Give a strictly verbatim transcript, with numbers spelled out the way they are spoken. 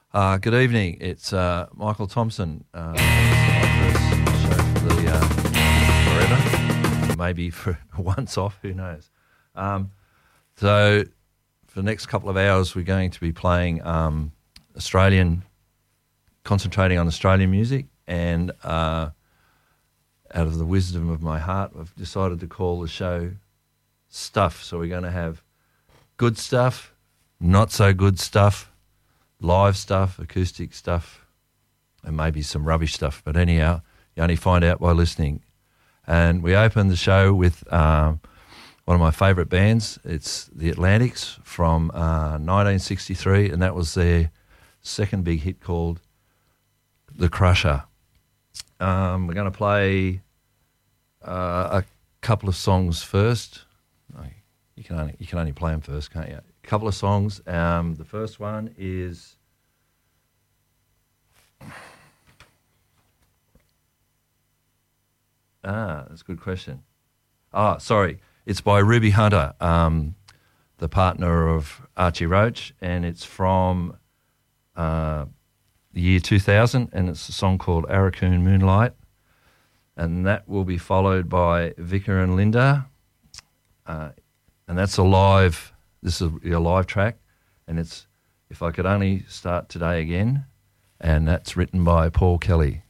Uh, good evening. It's uh, Michael Thompson. Uh, this is my first show for the uh, forever, maybe for once off. Who knows? Um, so for the next couple of hours, we're going to be playing um, Australian, concentrating on Australian music, and uh, out of the wisdom of my heart, I've decided to call the show Stuff. So we're going to have good stuff, not so good stuff, live stuff, acoustic stuff, and maybe some rubbish stuff. But anyhow, you only find out by listening. And we open the show with um, one of my favourite bands. It's the Atlantics from uh, nineteen sixty-three, and that was their second big hit called The Crusher. Um, we're going to play uh, a couple of songs first. You can only you can only play them first, can't you? A couple of songs. Um, the first one is ah, that's a good question. Ah, sorry, it's by Ruby Hunter, um, the partner of Archie Roach, and it's from uh, the year two thousand, and it's a song called Arakoon Moonlight, and that will be followed by Vicar and Linda. Uh, And that's a live, this is a live track, and it's If I Could Only Start Today Again, and that's written by Paul Kelly.